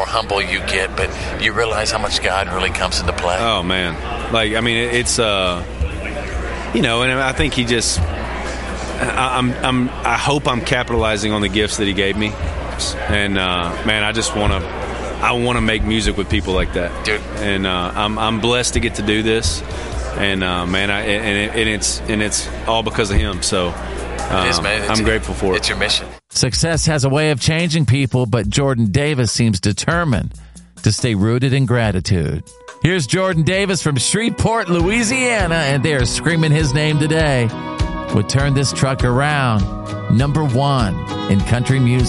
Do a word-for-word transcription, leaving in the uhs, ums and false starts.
more humble you get, but you realize how much God really comes into play. Oh, man. Like, I mean, it's, uh, you know, and I think he just, I, I'm, I'm, I hope I'm capitalizing on the gifts that he gave me. And, uh, man, I just want to, I want to make music with people like that. Dude. And uh, I'm, I'm blessed to get to do this. And, uh, man, I, and, it, and it's, and it's all because of him. So um, it is, man. I'm grateful for it. It's your mission. Success has a way of changing people, but Jordan Davis seems determined to stay rooted in gratitude. Here's Jordan Davis from Shreveport, Louisiana, and they are screaming his name today. Would turn this truck around. Number one in country music.